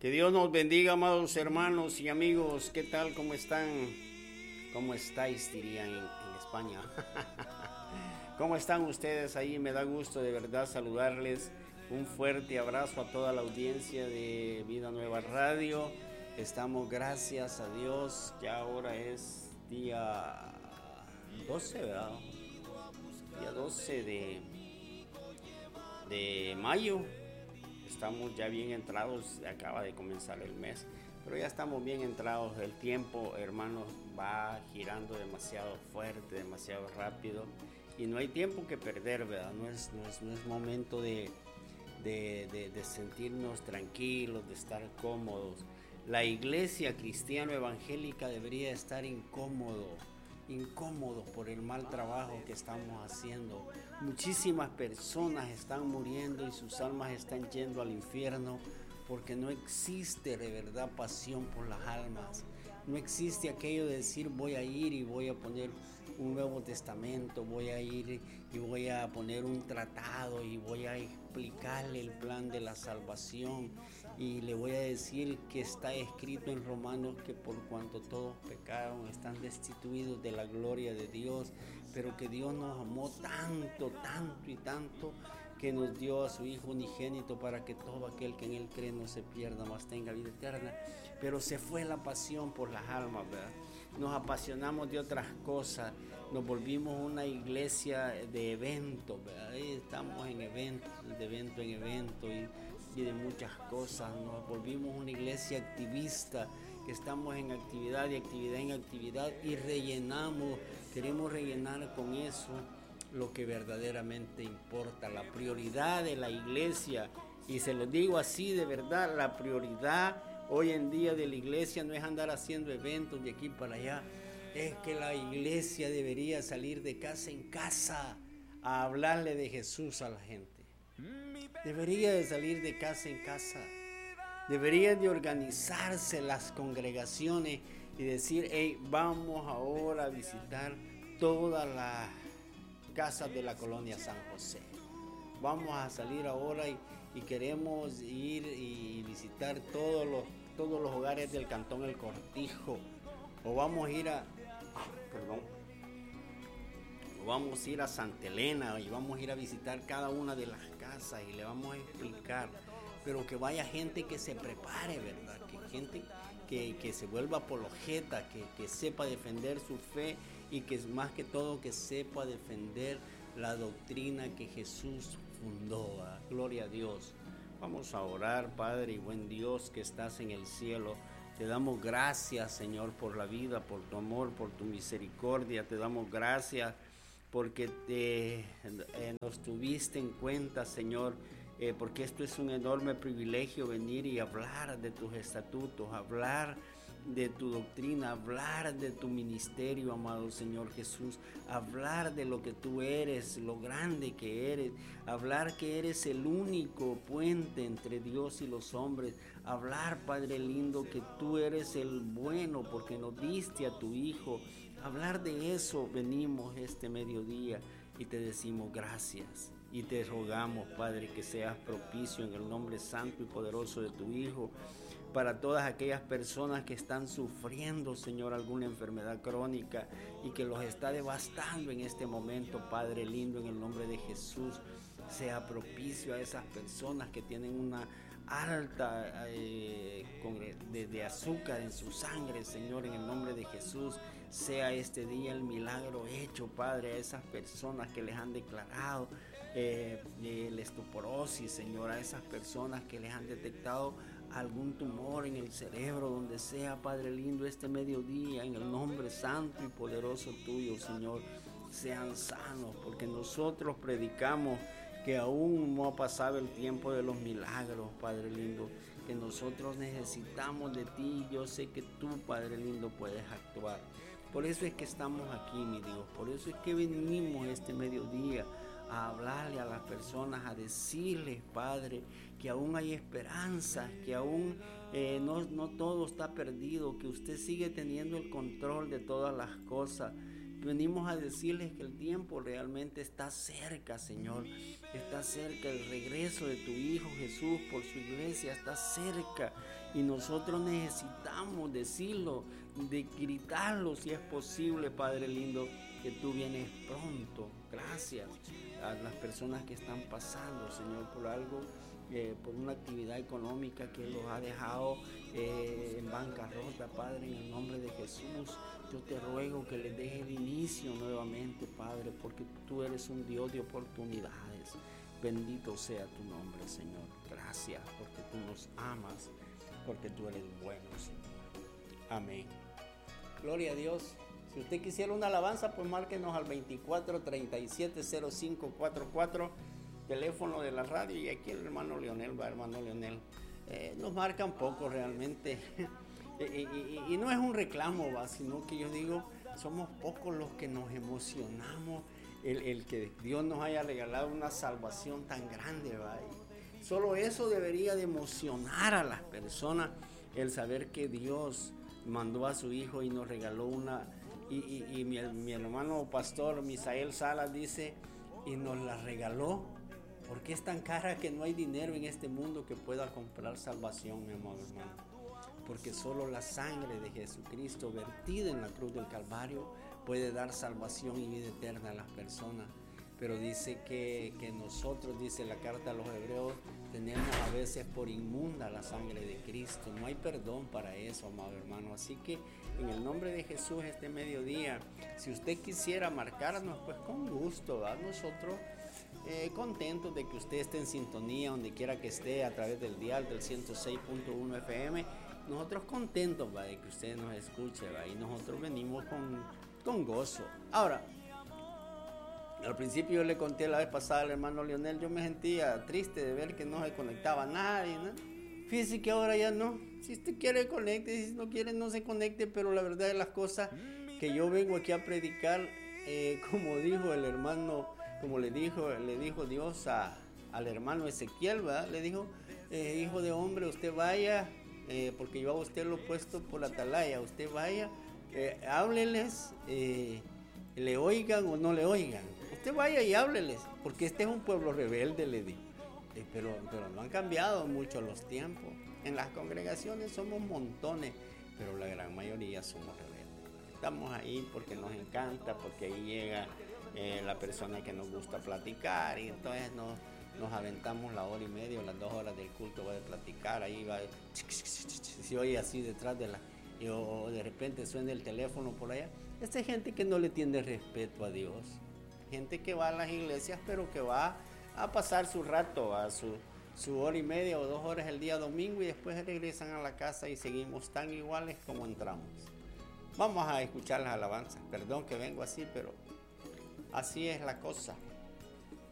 Que Dios nos bendiga, amados hermanos y amigos. ¿Qué tal? ¿Cómo están? ¿Cómo estáis? Diría en España. ¿Cómo están ustedes ahí? Me da gusto de verdad saludarles. Un fuerte abrazo a toda la audiencia de Vida Nueva Radio. Estamos, gracias a Dios, ya ahora es día 12, ¿verdad? Día 12 de mayo. Estamos ya bien entrados, acaba de comenzar el mes, pero ya estamos bien entrados. El tiempo, hermanos, va girando demasiado fuerte, demasiado rápido, y no hay tiempo que perder, ¿verdad? No es momento de sentirnos tranquilos, de estar cómodos. La iglesia cristiana evangélica debería estar incómodo por el mal trabajo que estamos haciendo. Muchísimas personas están muriendo y sus almas están yendo al infierno porque no existe de verdad pasión por las almas. No existe aquello de decir voy a ir y voy a poner un Nuevo Testamento, voy a ir y voy a poner un tratado y voy a explicarle el plan de la salvación y le voy a decir que está escrito en Romanos que por cuanto todos pecaron están destituidos de la gloria de Dios, pero que Dios nos amó tanto, tanto y tanto que nos dio a su Hijo unigénito para que todo aquel que en Él cree no se pierda, mas tenga vida eterna. Pero se fue la pasión por las almas, ¿verdad? Nos apasionamos de otras cosas, nos volvimos una iglesia de eventos, ¿verdad? Ahí estamos en eventos, de evento en evento y de muchas cosas. Nos volvimos una iglesia activista, que estamos en actividad, de actividad en actividad, y queremos rellenar con eso lo que verdaderamente importa, la prioridad de la iglesia. Y se lo digo así de verdad, la prioridad hoy en día de la iglesia no es andar haciendo eventos de aquí para allá, es que la iglesia debería salir de casa en casa a hablarle de Jesús a la gente. Debería de salir de casa en casa, deberían de organizarse las congregaciones y decir, hey, vamos ahora a visitar todas las casas de la colonia San José. Vamos a salir ahora y queremos ir y visitar todos los hogares del Cantón El Cortijo. O vamos a ir vamos a ir a Santa Elena y vamos a ir a visitar cada una de las casas y le vamos a explicar. Pero que vaya gente que se prepare, ¿verdad? Que gente que se vuelva apologeta, que sepa defender su fe y que más que todo que sepa defender la doctrina que Jesús fundó. ¿Verdad? Gloria a Dios. Vamos a orar, Padre y buen Dios que estás en el cielo. Te damos gracias, Señor, por la vida, por tu amor, por tu misericordia. Te damos gracias porque nos tuviste en cuenta, Señor, porque esto es un enorme privilegio venir y hablar de tus estatutos, hablar de tu doctrina, hablar de tu ministerio, amado Señor Jesús, hablar de lo que tú eres, lo grande que eres, hablar que eres el único puente entre Dios y los hombres, hablar, Padre lindo, que tú eres el bueno porque nos diste a tu Hijo. Hablar de eso venimos este mediodía y te decimos gracias y te rogamos, Padre, que seas propicio en el nombre santo y poderoso de tu Hijo para todas aquellas personas que están sufriendo, Señor, alguna enfermedad crónica y que los está devastando en este momento, Padre lindo, en el nombre de Jesús. Sea propicio a esas personas que tienen una alta de azúcar en su sangre, Señor, en el nombre de Jesús. Sea este día el milagro hecho, Padre, a esas personas que les han declarado la osteoporosis, Señor, a esas personas que les han detectado algún tumor en el cerebro, donde sea, Padre lindo, este mediodía, en el nombre santo y poderoso tuyo, Señor, sean sanos, porque nosotros predicamos que aún no ha pasado el tiempo de los milagros, Padre lindo, que nosotros necesitamos de ti. Yo sé que tú, Padre lindo, puedes actuar. Por eso es que estamos aquí, mi Dios, por eso es que venimos este mediodía a hablarle a las personas, a decirles, Padre, que aún hay esperanza, que aún no todo está perdido, que usted sigue teniendo el control de todas las cosas, Venimos a decirles que el tiempo realmente está cerca, Señor. Está cerca el regreso de tu Hijo Jesús por su iglesia, está cerca. Y nosotros necesitamos decirlo, de gritarlo si es posible, Padre lindo, que tú vienes pronto. Gracias a las personas que están pasando, Señor, por algo, por una actividad económica que los ha dejado en bancarrota, Padre, en el nombre de Jesús. Yo te ruego que les deje el inicio nuevamente, Padre, porque tú eres un Dios de oportunidades. Bendito sea tu nombre, Señor. Gracias porque tú nos amas, porque tú eres bueno, Señor. Amén. Gloria a Dios. Si usted quisiera una alabanza, pues márquenos al 2437-0544, teléfono de la radio, y aquí el hermano Leonel nos marcan poco realmente. Y no es un reclamo, sino que yo digo, somos pocos los que nos emocionamos el que Dios nos haya regalado una salvación tan grande, ¿va? Y solo eso debería de emocionar a las personas, el saber que Dios mandó a su Hijo y nos regaló una. Y mi hermano pastor Misael Salas dice, y nos la regaló porque es tan cara que no hay dinero en este mundo que pueda comprar salvación, mi amado hermano. Porque solo la sangre de Jesucristo vertida en la cruz del Calvario puede dar salvación y vida eterna a las personas. Pero dice que nosotros, dice la carta a los Hebreos, tenemos a veces por inmunda la sangre de Cristo. No hay perdón para eso, amado hermano. Así que en el nombre de Jesús este mediodía, si usted quisiera marcarnos, pues con gusto, ¿verdad? Nosotros contentos de que usted esté en sintonía donde quiera que esté a través del dial del 106.1 FM. Nosotros contentos, ¿va?, de que usted nos escuche, ¿va? Y nosotros venimos con gozo. Ahora, al principio yo le conté la vez pasada al hermano Leonel, yo me sentía triste de ver que no se conectaba nadie, ¿no? Fíjese que ahora ya no. Si usted quiere, conecte, si no quiere, no se conecte, pero la verdad de las cosas que yo vengo aquí a predicar, como dijo el hermano, como le dijo Dios al hermano Ezequiel, ¿verdad? Le dijo, hijo de hombre, usted vaya, porque yo a usted lo he puesto por la atalaya, usted vaya, hábleles, le oigan o no le oigan, usted vaya y hábleles, porque este es un pueblo rebelde, le di. Pero no han cambiado mucho los tiempos. En las congregaciones somos montones, pero la gran mayoría somos rebeldes. Estamos ahí porque nos encanta, porque ahí llega la persona que nos gusta platicar, y entonces nos aventamos la hora y media o las 2 horas del culto, va a platicar, ahí va, se oye así detrás de o de repente suena el teléfono por allá. Esta es gente que no le tiene respeto a Dios, gente que va a las iglesias pero que va a pasar su rato, a su hora y media o 2 horas el día domingo, y después regresan a la casa y seguimos tan iguales como entramos. Vamos a escuchar las alabanzas. Perdón que vengo así, pero así es la cosa.